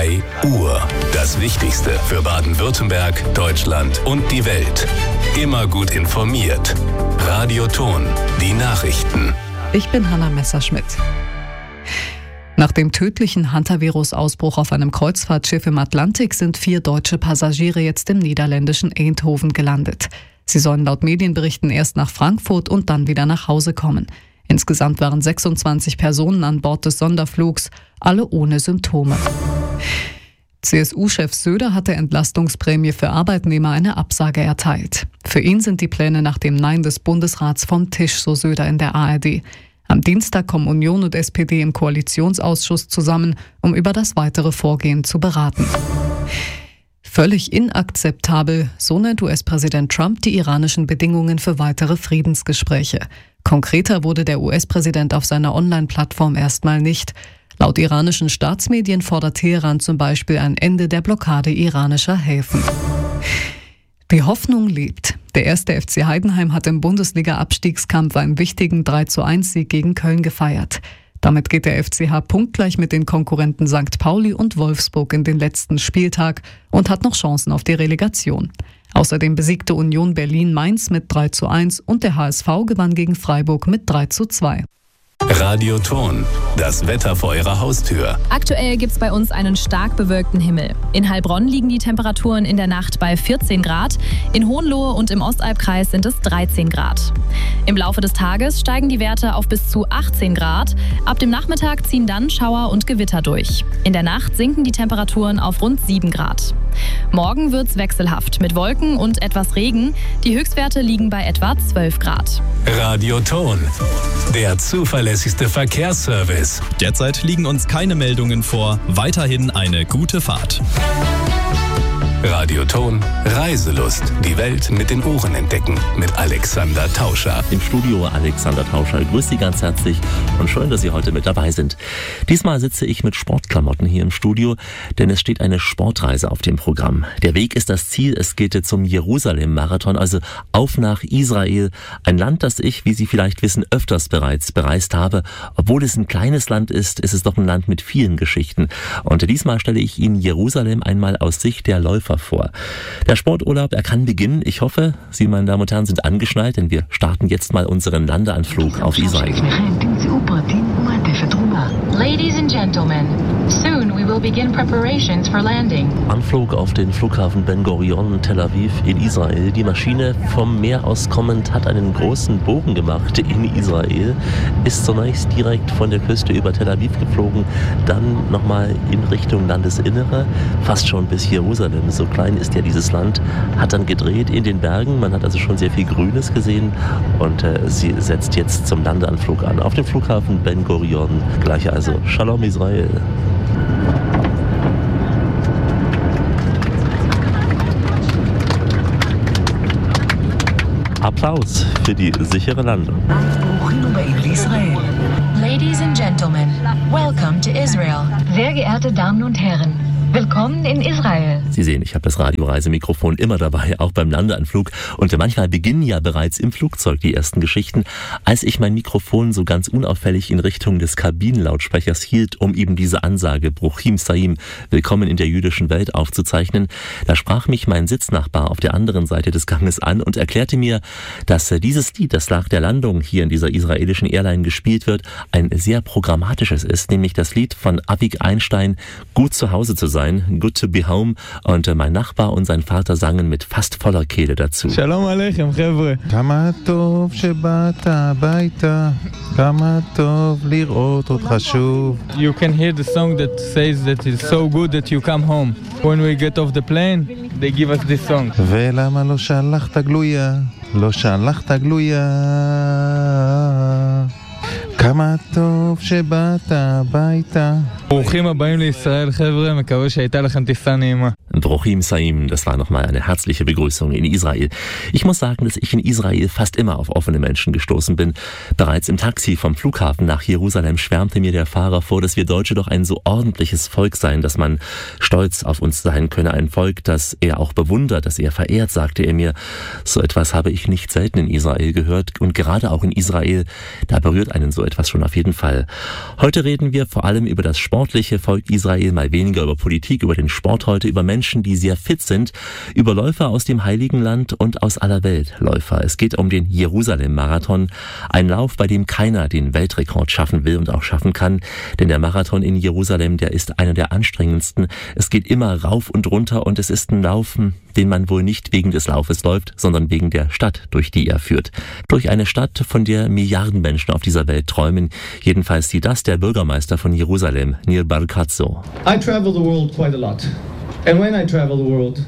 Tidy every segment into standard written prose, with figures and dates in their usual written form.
3 Uhr. Das Wichtigste für Baden-Württemberg, Deutschland und die Welt. Immer gut informiert. Radio Ton, die Nachrichten. Ich bin Hanna Messerschmidt. Nach dem tödlichen Hantavirus-Ausbruch auf einem Kreuzfahrtschiff im Atlantik sind 4 deutsche Passagiere jetzt im niederländischen Eindhoven gelandet. Sie sollen laut Medienberichten erst nach Frankfurt und dann wieder nach Hause kommen. Insgesamt waren 26 Personen an Bord des Sonderflugs, alle ohne Symptome. CSU-Chef Söder hat der Entlastungsprämie für Arbeitnehmer eine Absage erteilt. Für ihn sind die Pläne nach dem Nein des Bundesrats vom Tisch, so Söder in der ARD. Am Dienstag kommen Union und SPD im Koalitionsausschuss zusammen, um über das weitere Vorgehen zu beraten. Völlig inakzeptabel, so nennt US-Präsident Trump die iranischen Bedingungen für weitere Friedensgespräche. Konkreter wurde der US-Präsident auf seiner Online-Plattform erstmal nicht. Laut iranischen Staatsmedien fordert Teheran zum Beispiel ein Ende der Blockade iranischer Häfen. Die Hoffnung lebt. Der 1. FC Heidenheim hat im Bundesliga-Abstiegskampf einen wichtigen 3:1-Sieg gegen Köln gefeiert. Damit geht der FCH punktgleich mit den Konkurrenten St. Pauli und Wolfsburg in den letzten Spieltag und hat noch Chancen auf die Relegation. Außerdem besiegte Union Berlin Mainz mit 3:1 und der HSV gewann gegen Freiburg mit 3:2. Radio Ton, das Wetter vor Ihrer Haustür. Aktuell gibt's bei uns einen stark bewölkten Himmel. In Heilbronn liegen die Temperaturen in der Nacht bei 14 Grad. In Hohenlohe und im Ostalbkreis sind es 13 Grad. Im Laufe des Tages steigen die Werte auf bis zu 18 Grad. Ab dem Nachmittag ziehen dann Schauer und Gewitter durch. In der Nacht sinken die Temperaturen auf rund 7 Grad. Morgen wird's wechselhaft mit Wolken und etwas Regen. Die Höchstwerte liegen bei etwa 12 Grad. Radio Ton, der zuverlässigste Verkehrsservice. Derzeit liegen uns keine Meldungen vor. Weiterhin eine gute Fahrt. Radio Ton, Reiselust. Die Welt mit den Ohren entdecken. Mit Alexander Tauscher. Im Studio Alexander Tauscher. Grüß Sie ganz herzlich und schön, dass Sie heute mit dabei sind. Diesmal sitze ich mit Sportklamotten hier im Studio, denn es steht eine Sportreise auf dem Programm. Der Weg ist das Ziel. Es geht zum Jerusalem-Marathon, also auf nach Israel. Ein Land, das ich, wie Sie vielleicht wissen, öfters bereits bereist habe. Obwohl es ein kleines Land ist, ist es doch ein Land mit vielen Geschichten. Und diesmal stelle ich Ihnen Jerusalem einmal aus Sicht der Läufer vor. Der Sporturlaub, er kann beginnen. Ich hoffe, Sie, meine Damen und Herren, sind angeschnallt, denn wir starten jetzt mal unseren Landeanflug auf Israel. Ladies and gentlemen, soon we will begin preparations for landing. Anflug auf den Flughafen Ben Gurion, Tel Aviv in Israel. Die Maschine vom Meer aus kommend hat einen großen Bogen gemacht in Israel, ist zunächst direkt von der Küste über Tel Aviv geflogen, dann nochmal in Richtung Landesinnere, fast schon bis Jerusalem. So klein ist ja dieses Land, hat dann gedreht in den Bergen. Man hat also schon sehr viel Grünes gesehen und sie setzt jetzt zum Landeanflug an. Auf dem Flughafen Ben Gurion. Gleich also Shalom Israel. Applaus für die sichere Landung. Ladies and gentlemen, welcome to Israel. Sehr geehrte Damen und Herren, willkommen in Israel. Sie sehen, ich habe das Radioreisemikrofon immer dabei, auch beim Landeanflug. Und manchmal beginnen ja bereits im Flugzeug die ersten Geschichten. Als ich mein Mikrofon so ganz unauffällig in Richtung des Kabinenlautsprechers hielt, um eben diese Ansage Bruchim Saim, willkommen in der jüdischen Welt aufzuzeichnen, da sprach mich mein Sitznachbar auf der anderen Seite des Ganges an und erklärte mir, dass dieses Lied, das nach der Landung hier in dieser israelischen Airline gespielt wird, ein sehr programmatisches ist, nämlich das Lied von Avik Einstein, Gut zu Hause zu sein, Good to be home. Und mein Nachbar und sein Vater sangen mit fast voller Kehle dazu. Shalom Aleichem, Chevre. Kama tov shebata baita, kama tov lirot otcha shuv. You can hear the song that says that it's so good that you come home. When we get off the plane, they give us this song. ולמה לא שלחת גלויה, לא שלחת גלויה. כמה טוב שבאת הביתה. ברוכים הבאים לישראל, חבר'ה, מקווה שהייתה לכם טיסה נעימה. Bruchim Saim, das war nochmal eine herzliche Begrüßung in Israel. Ich muss sagen, dass ich in Israel fast immer auf offene Menschen gestoßen bin. Bereits im Taxi vom Flughafen nach Jerusalem schwärmte mir der Fahrer vor, dass wir Deutsche doch ein so ordentliches Volk seien, dass man stolz auf uns sein könne. Ein Volk, das er auch bewundert, das er verehrt, sagte er mir. So etwas habe ich nicht selten in Israel gehört. Und gerade auch in Israel, da berührt einen so etwas schon auf jeden Fall. Heute reden wir vor allem über das Sport sportliche Volk Israel, mal weniger über Politik, über den Sport heute, über Menschen, die sehr fit sind, über Läufer aus dem Heiligen Land und aus aller Welt Läufer. Es geht um den Jerusalem-Marathon, ein Lauf, bei dem keiner den Weltrekord schaffen will und auch schaffen kann, denn der Marathon in Jerusalem, der ist einer der anstrengendsten. Es geht immer rauf und runter und es ist ein Laufen, den man wohl nicht wegen des Laufes läuft, sondern wegen der Stadt, durch die er führt. Durch eine Stadt, von der Milliarden Menschen auf dieser Welt träumen. Jedenfalls sieht das der Bürgermeister von Jerusalem, Nir Barkat, so. I travel the world quite a lot. And when I travel the world,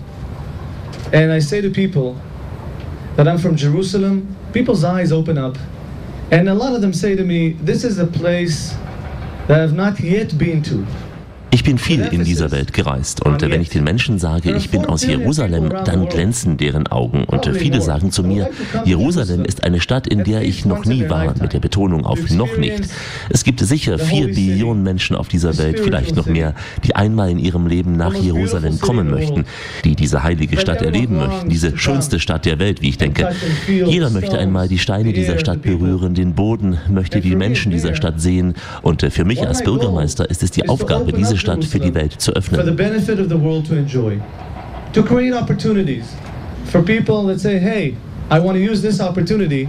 and I say to people that I'm from Jerusalem, people's eyes open up. And a lot of them say to me, this is a place that I've not yet been to. Ich bin viel in dieser Welt gereist und wenn ich den Menschen sage, ich bin aus Jerusalem, dann glänzen deren Augen und viele sagen zu mir, Jerusalem ist eine Stadt, in der ich noch nie war, mit der Betonung auf noch nicht. Es gibt sicher 4 Billionen Menschen auf dieser Welt, vielleicht noch mehr, die einmal in ihrem Leben nach Jerusalem kommen möchten, die diese heilige Stadt erleben möchten, diese schönste Stadt der Welt, wie ich denke. Jeder möchte einmal die Steine dieser Stadt berühren, den Boden, möchte die Menschen dieser Stadt sehen und für mich als Bürgermeister ist es die Aufgabe, diese Stadt für die Welt zu öffnen. For the benefit of the world to enjoy. To create opportunities for people that say, hey, I want to use this opportunity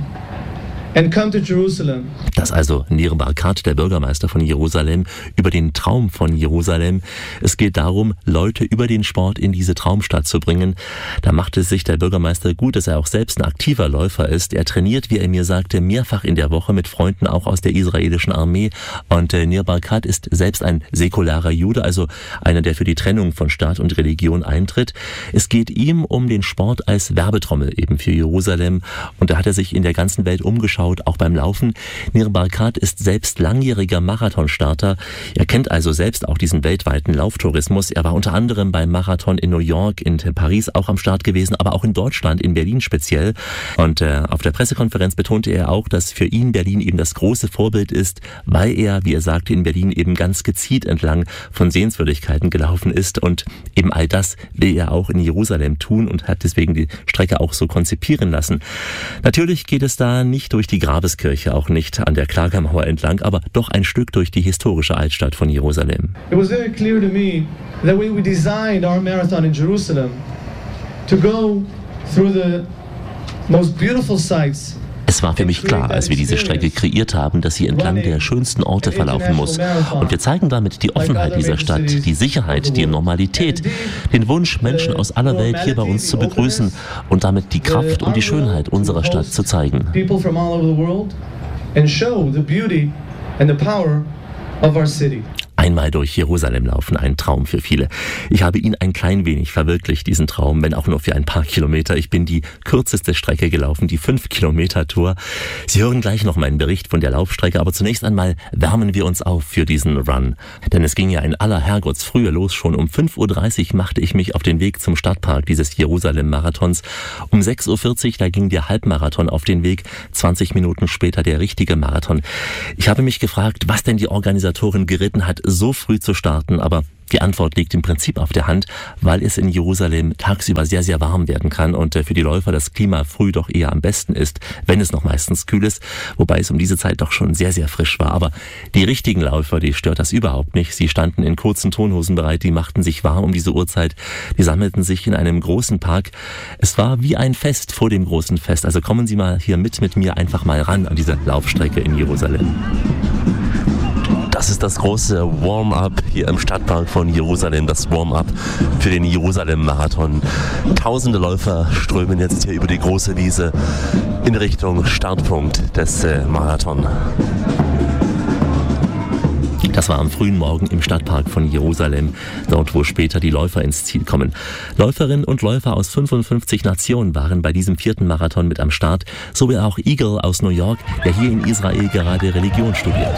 and come to Jerusalem. Das also Nir Barkat, der Bürgermeister von Jerusalem, über den Traum von Jerusalem. Es geht darum, Leute über den Sport in diese Traumstadt zu bringen. Da macht es sich der Bürgermeister gut, dass er auch selbst ein aktiver Läufer ist. Er trainiert, wie er mir sagte, mehrfach in der Woche mit Freunden auch aus der israelischen Armee. Und Nir Barkat ist selbst ein säkularer Jude, also einer, der für die Trennung von Staat und Religion eintritt. Es geht ihm um den Sport als Werbetrommel eben für Jerusalem. Und da hat er sich in der ganzen Welt umgeschaut, auch beim Laufen. Nir Barkat ist selbst langjähriger Marathonstarter. Er kennt also selbst auch diesen weltweiten Lauftourismus. Er war unter anderem beim Marathon in New York, in Paris auch am Start gewesen, aber auch in Deutschland, in Berlin speziell. Und auf der Pressekonferenz betonte er auch, dass für ihn Berlin eben das große Vorbild ist, weil er, wie er sagte, in Berlin eben ganz gezielt entlang von Sehenswürdigkeiten gelaufen ist. Und eben all das will er auch in Jerusalem tun und hat deswegen die Strecke auch so konzipieren lassen. Natürlich geht es da nicht durch die Grabeskirche, auch nicht an der Klagemauer entlang, aber doch ein Stück durch die historische Altstadt von Jerusalem. It was very clear to me that we designed our marathon in Jerusalem to go through the most beautiful sights. Es war für mich klar, als wir diese Strecke kreiert haben, dass sie entlang der schönsten Orte verlaufen muss. Und wir zeigen damit die Offenheit dieser Stadt, die Sicherheit, die Normalität, den Wunsch, Menschen aus aller Welt hier bei uns zu begrüßen und damit die Kraft und die Schönheit unserer Stadt zu zeigen. People from all over the world and show the beauty and the power of our city. Einmal durch Jerusalem laufen, ein Traum für viele. Ich habe ihn ein klein wenig verwirklicht, diesen Traum, wenn auch nur für ein paar Kilometer. Ich bin die kürzeste Strecke gelaufen, die 5-Kilometer-Tour. Sie hören gleich noch meinen Bericht von der Laufstrecke, aber zunächst einmal wärmen wir uns auf für diesen Run. Denn es ging ja in aller Herrgottsfrühe los. Schon um 5.30 Uhr machte ich mich auf den Weg zum Stadtpark dieses Jerusalem-Marathons. Um 6.40 Uhr, da ging der Halbmarathon auf den Weg. 20 Minuten später der richtige Marathon. Ich habe mich gefragt, was denn die Organisatorin geritten hat, so früh zu starten, aber die Antwort liegt im Prinzip auf der Hand, weil es in Jerusalem tagsüber sehr, sehr warm werden kann und für die Läufer das Klima früh doch eher am besten ist, wenn es noch meistens kühl ist, wobei es um diese Zeit doch schon sehr, sehr frisch war. Aber die richtigen Läufer, die stört das überhaupt nicht. Sie standen in kurzen Tonhosen bereit, die machten sich warm um diese Uhrzeit, die sammelten sich in einem großen Park. Es war wie ein Fest vor dem großen Fest, also kommen Sie mal hier mit mir einfach mal ran an diese Laufstrecke in Jerusalem. Das ist das große Warm-up hier im Stadtpark von Jerusalem, das Warm-up für den Jerusalem-Marathon. Tausende Läufer strömen jetzt hier über die große Wiese in Richtung Startpunkt des Marathon. Das war am frühen Morgen im Stadtpark von Jerusalem, dort wo später die Läufer ins Ziel kommen. Läuferinnen und Läufer aus 55 Nationen waren bei diesem 4. Marathon mit am Start, sowie auch Eagle aus New York, der hier in Israel gerade Religion studiert.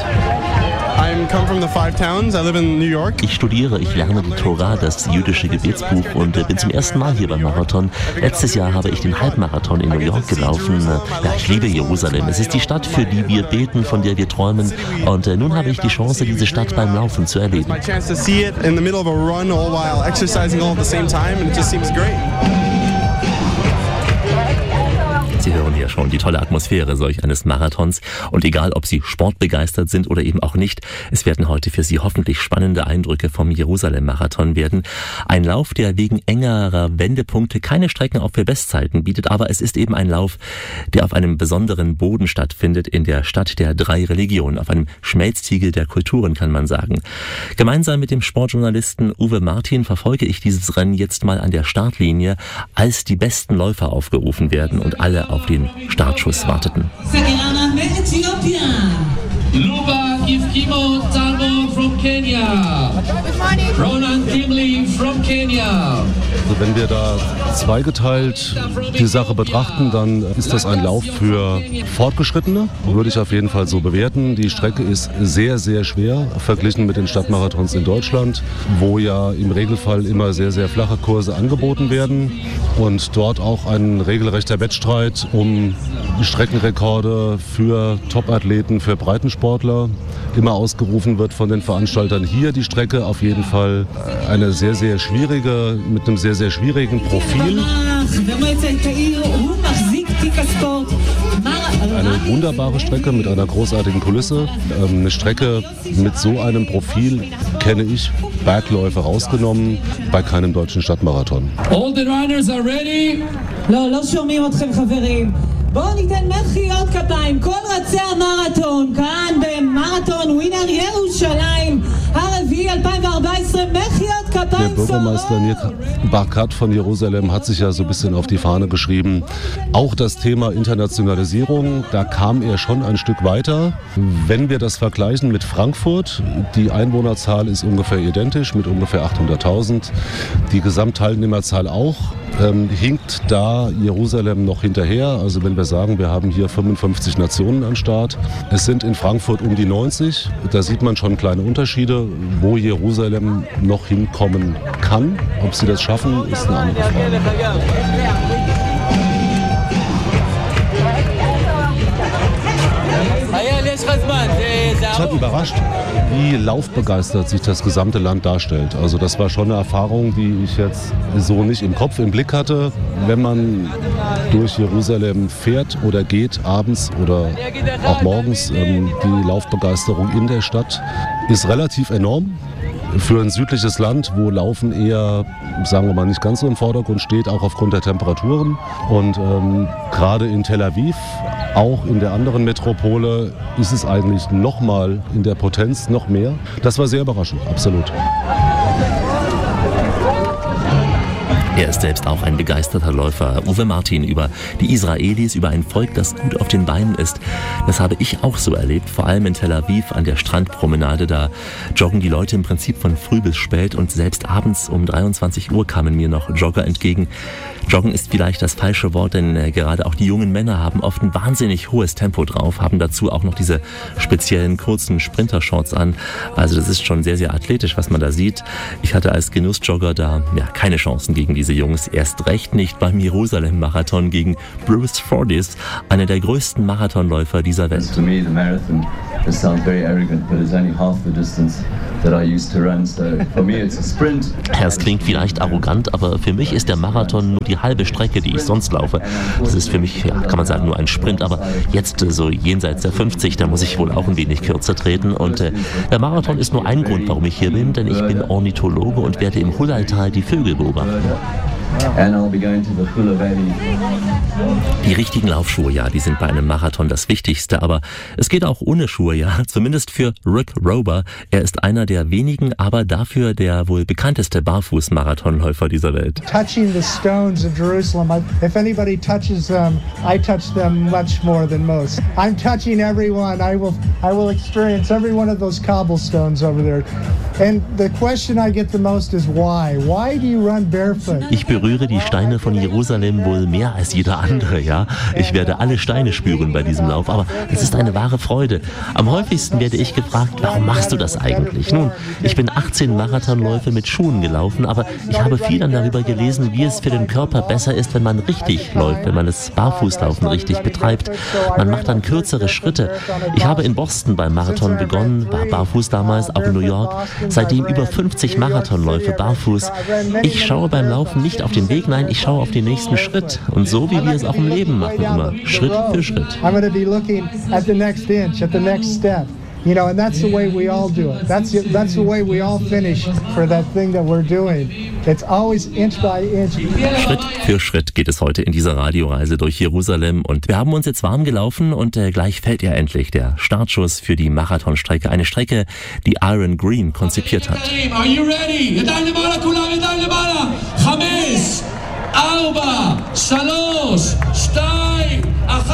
Ich studiere, ich lerne die Tora, das jüdische Gebetsbuch und bin zum ersten Mal hier beim Marathon. Letztes Jahr habe ich den Halbmarathon in New York gelaufen. Ja, ich liebe Jerusalem. Es ist die Stadt, für die wir beten, von der wir träumen. Und nun habe ich die Chance, diese Stadt beim Laufen zu erleben. Sie hören hier schon die tolle Atmosphäre solch eines Marathons. Und egal, ob Sie sportbegeistert sind oder eben auch nicht, es werden heute für Sie hoffentlich spannende Eindrücke vom Jerusalem-Marathon werden. Ein Lauf, der wegen engerer Wendepunkte keine Strecken auch für Bestzeiten bietet, aber es ist eben ein Lauf, der auf einem besonderen Boden stattfindet, in der Stadt der 3 Religionen, auf einem Schmelztiegel der Kulturen, kann man sagen. Gemeinsam mit dem Sportjournalisten Uwe Martin verfolge ich dieses Rennen jetzt mal an der Startlinie, als die besten Läufer aufgerufen werden und alle auf den Startschuss warteten. Luba Kifkimo Tango from Kenya. Ronan Kimley from Kenya. Also wenn wir da zweigeteilt die Sache betrachten, dann ist das ein Lauf für Fortgeschrittene, würde ich auf jeden Fall so bewerten. Die Strecke ist sehr, sehr schwer, verglichen mit den Stadtmarathons in Deutschland, wo ja im Regelfall immer sehr, sehr flache Kurse angeboten werden und dort auch ein regelrechter Wettstreit um Streckenrekorde für Topathleten, für Breitensportler immer ausgerufen wird von den Veranstaltern. Hier die Strecke auf jeden Fall eine sehr, sehr schwierige, mit einem sehr, sehr schwierigen Profil. Eine wunderbare Strecke mit einer großartigen Kulisse. Eine Strecke mit so einem Profil kenne ich, Bergläufe rausgenommen, bei keinem deutschen Stadtmarathon. All the runners are ready. לא שומעים אתכם חברים. בואו ניתן מחיאות כפיים, כל רצי המרתון, כאן במרתון ווינר ירושלים, הרביעי 2014, מחיאות כפיים. Der Bürgermeister Nir Barkat von Jerusalem hat sich ja so ein bisschen auf die Fahne geschrieben. Auch das Thema Internationalisierung, da kam er schon ein Stück weiter. Wenn wir das vergleichen mit Frankfurt, die Einwohnerzahl ist ungefähr identisch mit ungefähr 800.000. Die Gesamtteilnehmerzahl auch. Hinkt da Jerusalem noch hinterher. Also wenn wir sagen, wir haben hier 55 Nationen an Start. Es sind in Frankfurt um die 90. Da sieht man schon kleine Unterschiede, wo Jerusalem noch hinkommen kann. Ob sie das schaffen, ist eine andere Frage. Ich habe überrascht, wie laufbegeistert sich das gesamte Land darstellt. Also das war schon eine Erfahrung, die ich jetzt so nicht im Kopf, im Blick hatte. Wenn man durch Jerusalem fährt oder geht, abends oder auch morgens, die Laufbegeisterung in der Stadt ist relativ enorm. Für ein südliches Land, wo Laufen eher, sagen wir mal, nicht ganz so im Vordergrund steht, auch aufgrund der Temperaturen. Und gerade in Tel Aviv, auch in der anderen Metropole, ist es eigentlich noch mal in der Potenz noch mehr. Das war sehr überraschend, absolut. Er ist selbst auch ein begeisterter Läufer. Uwe Martin über die Israelis, über ein Volk, das gut auf den Beinen ist. Das habe ich auch so erlebt, vor allem in Tel Aviv an der Strandpromenade. Da joggen die Leute im Prinzip von früh bis spät und selbst abends um 23 Uhr kamen mir noch Jogger entgegen. Joggen ist vielleicht das falsche Wort, denn gerade auch die jungen Männer haben oft ein wahnsinnig hohes Tempo drauf, haben dazu auch noch diese speziellen kurzen Sprintershorts an. Also das ist schon sehr, sehr athletisch, was man da sieht. Ich hatte als Genussjogger da keine Chancen gegen diese Jungs. Erst recht nicht beim Jerusalem-Marathon gegen Bruce Fordyce, einer der größten Marathonläufer dieser Welt. To me, the marathon, it sounds very arrogant, but it's only half the distance that I used to run. So for me, it's a sprint. Es klingt vielleicht arrogant, aber für mich ist der Marathon nur die halbe Strecke, die ich sonst laufe. Das ist für mich, kann man sagen, nur ein Sprint, aber jetzt so jenseits der 50, da muss ich wohl auch ein wenig kürzer treten. Und der Marathon ist nur ein Grund, warum ich hier bin, denn ich bin Ornithologe und werde im Hulal-Tal die Vögel beobachten. Die richtigen Laufschuhe, ja, die sind bei einem Marathon das Wichtigste, aber es geht auch ohne Schuhe, ja, zumindest für Rick Rober. Er ist einer der wenigen, aber dafür der wohl bekannteste Barfuß-Marathonläufer dieser Welt. Touching the stones in Jerusalem, if anybody touches them, I touch them much more than most. I'm touching everyone. I will experience every one of those cobblestones over there. And the question I get the most is why? Why do you run barefoot? Ich berühre die Steine von Jerusalem wohl mehr als jeder andere, ja. Ich werde alle Steine spüren bei diesem Lauf, aber es ist eine wahre Freude. Am häufigsten werde ich gefragt, warum machst du das eigentlich? Nun, ich bin 18 Marathonläufe mit Schuhen gelaufen, aber ich habe viel dann darüber gelesen, wie es für den Körper besser ist, wenn man richtig läuft, wenn man das Barfußlaufen richtig betreibt. Man macht dann kürzere Schritte. Ich habe in Boston beim Marathon begonnen, war barfuß damals, auch in New York. Seitdem über 50 Marathonläufe barfuß. Ich schaue beim Laufen nicht auf den Weg, nein, ich schaue auf den nächsten Schritt. Und so wie wir es auch im Leben machen, immer Schritt für Schritt. I'm going to be looking at the next inch, at the next step. You know, and that's the way we all do it. That's the way we all finish for that thing that we're doing. It's always inch by inch. Schritt für Schritt geht es heute in dieser Radioreise durch Jerusalem und wir haben uns jetzt warm gelaufen und gleich fällt ja endlich der Startschuss für die Marathonstrecke. Eine Strecke, die Aaron Green konzipiert hat. Are you ready? 5, 4, 3, 2, 1.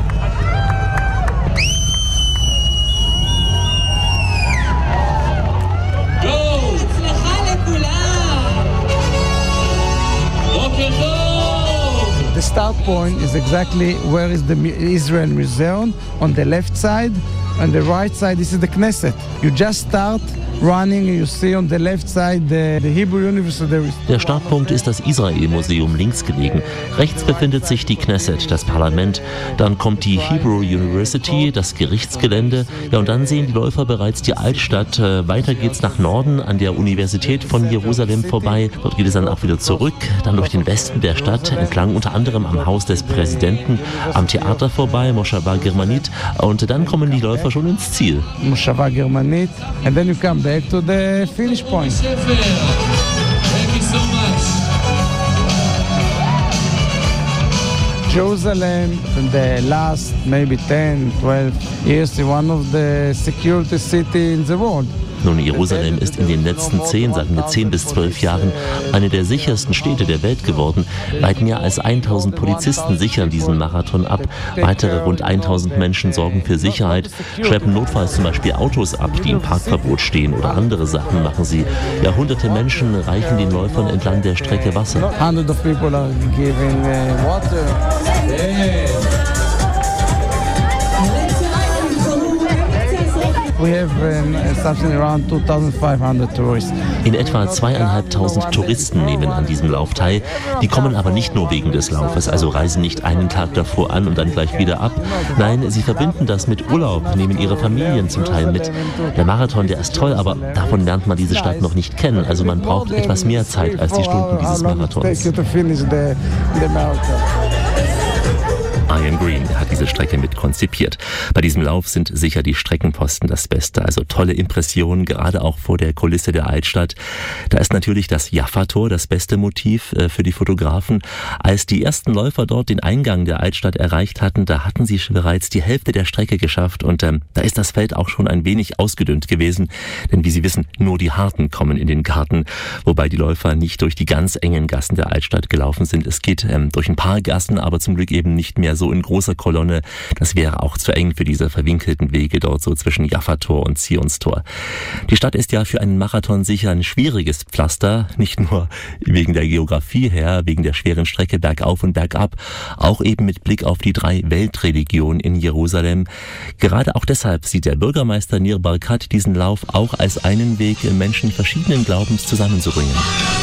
The start point is exactly where is the Israel Museum on the left side. On the right side, this is the Knesset. You just start running, you see on the left side the Hebrew University. Der Startpunkt ist das Israel-Museum links gelegen. Rechts befindet sich die Knesset, das Parlament. Dann kommt die Hebrew University, das Gerichtsgelände. Ja, und dann sehen die Läufer bereits die Altstadt. Weiter geht's nach Norden an der Universität von Jerusalem vorbei. Dort geht es dann auch wieder zurück, dann durch den Westen der Stadt, entlang unter anderem am Haus des Präsidenten, am Theater vorbei, Moshava Germanit. Und dann kommen die Läufer schon ins Ziel. Moshava Germanit, and then you come back to the finish point. Thank you so much. Jerusalem, in the last maybe 10, 12 years, is one of the security cities in the world. Nun, Jerusalem ist in den letzten 10 bis 12 Jahren eine der sichersten Städte der Welt geworden. Weit mehr als 1000 Polizisten sichern diesen Marathon ab. Weitere rund 1000 Menschen sorgen für Sicherheit, schleppen notfalls zum Beispiel Autos ab, die im Parkverbot stehen oder andere Sachen machen sie. Ja, hunderte Menschen reichen den Läufern entlang der Strecke Wasser. Hundreds of people are giving water. We have something around 2,500 tourists. In etwa 2.500 Touristen nehmen an diesem Lauf teil. Die kommen aber nicht nur wegen des Laufes, also reisen nicht einen Tag davor an und dann gleich wieder ab. Nein, sie verbinden das mit Urlaub, nehmen ihre Familien zum Teil mit. Der Marathon, der ist toll, aber davon lernt man diese Stadt noch nicht kennen. Also man braucht etwas mehr Zeit als die Stunden dieses Marathons. Aaron Green hat diese Strecke mit konzipiert. Bei diesem Lauf sind sicher die Streckenposten das Beste. Also tolle Impressionen, gerade auch vor der Kulisse der Altstadt. Da ist natürlich das Jaffa-Tor das beste Motiv für die Fotografen. Als die ersten Läufer dort den Eingang der Altstadt erreicht hatten, da hatten sie bereits die Hälfte der Strecke geschafft. Und da ist das Feld auch schon ein wenig ausgedünnt gewesen. Denn wie Sie wissen, nur die Harten kommen in den Garten. Wobei die Läufer nicht durch die ganz engen Gassen der Altstadt gelaufen sind. Es geht durch ein paar Gassen, aber zum Glück eben nicht mehr so in großer Kolonne. Das wäre auch zu eng für diese verwinkelten Wege dort so zwischen Jaffa-Tor und Zionstor. Die Stadt ist ja für einen Marathon sicher ein schwieriges Pflaster, nicht nur wegen der Geografie her, wegen der schweren Strecke bergauf und bergab, auch eben mit Blick auf die 3 Weltreligionen in Jerusalem. Gerade auch deshalb sieht der Bürgermeister Nir Barkat diesen Lauf auch als einen Weg, Menschen verschiedenen Glaubens zusammenzubringen.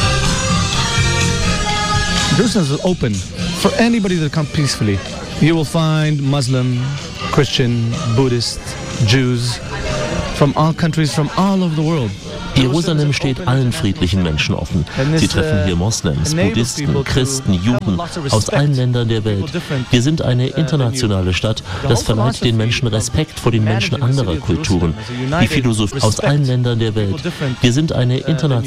Jerusalem is open for anybody to come peacefully. You will find Muslim, Christian, Buddhist, Jews from all countries, from all over the world. Jerusalem steht allen friedlichen Menschen offen. Sie treffen hier Moslems, Buddhisten, Christen, Juden aus allen Ländern der Welt. Wir sind eine internationale Stadt. Das verleiht den Menschen Respekt vor den Menschen anderer Kulturen. Die Philosophie aus allen Ländern der Welt. Wir sind eine internationale